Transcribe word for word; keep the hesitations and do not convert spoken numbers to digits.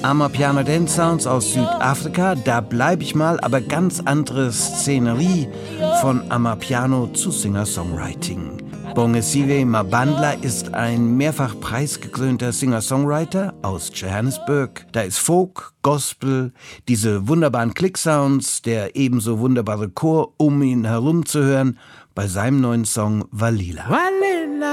Amapiano Dance Sounds aus Südafrika, da bleibe ich mal, aber ganz andere Szenerie von Amapiano zu Singer-Songwriting. Bongisiwe Mabandla ist ein mehrfach preisgekrönter Singer-Songwriter aus Johannesburg. Da ist Folk, Gospel, diese wunderbaren Click-Sounds, der ebenso wunderbare Chor um ihn herum zu hören bei seinem neuen Song Walila. Walila.